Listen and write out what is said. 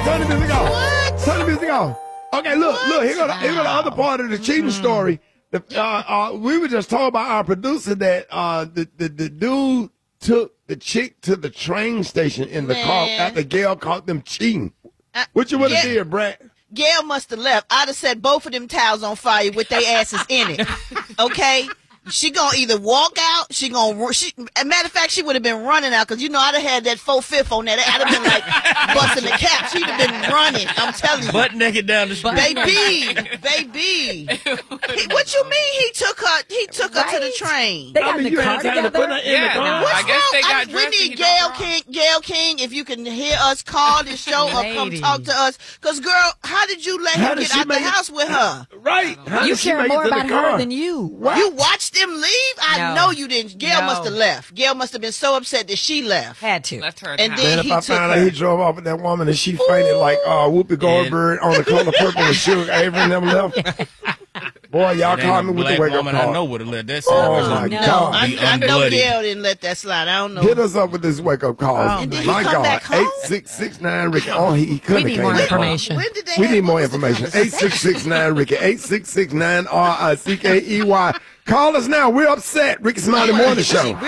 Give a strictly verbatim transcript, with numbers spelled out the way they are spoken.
Turn the music off. What? Turn the music off. Okay, look, What? look. Here go, the, here go the other part of the cheating Mm-hmm. story. The, uh, uh, we were just talking about our producer that uh, the, the the dude took the chick to the train station in the Man. car after Gail caught them cheating. Uh, What you would have yeah. did, Brad? Gail must have left. I'd have set both of them towels on fire with their asses in it. Okay? She gonna either walk out, she gonna, she, as a matter of fact, she would have been running out, because you know I'd have had that four-fifth on that. I'd have been like busting the cap. She'd have been running, I'm telling you. Butt naked down the street. Baby, baby. He- what you mean he took her, he took her to the train? They got I mean, in you the had car time to put her together. in the Yeah, car. What's I guess wrong? they got I mean, we dressed need and Gail got King. Gail King, if you can hear us, call this show or come Lady. talk to us. Because, girl, how did you let How him did get she out the make it- house with her? Right. How You did she care make it more to the about car? her than you. What? You watched them leave? I No. know you didn't. Gail No. must have left. Gail must have been so upset that she left. Had to. Left her at And the then- house. Man, if he I took found out her. he drove off with that woman and she fainted like uh, Whoopi Goldberg on the color purple and Sugar Avery and them left. Boy, y'all That call ain't me a with the black wake up woman I know call. would have let that Oh, situation my no. God. I, be I know unbloodied. Gail didn't let that slide. I don't know. Hit us up with this wake up call. And did he My come God. back home? eight six six nine Ricky. Oh, he, he couldn't We have need more came back home. information. When did they We have- need more what was the information. eight conversation? six six nine Ricky. eight six six nine R I C K E Y. Call us now. We're upset. Ricky Smiley Morning Show.